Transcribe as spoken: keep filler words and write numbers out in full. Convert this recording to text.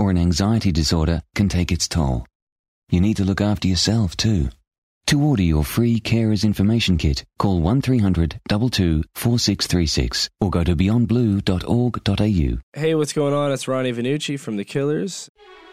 or an anxiety disorder can take its toll. You need to look after yourself too. To order your free Carers Information Kit, call one three hundred two two four six three six or go to beyond blue dot org dot a u. Hey, what's going on? It's Ronnie Vanucci from The Killers.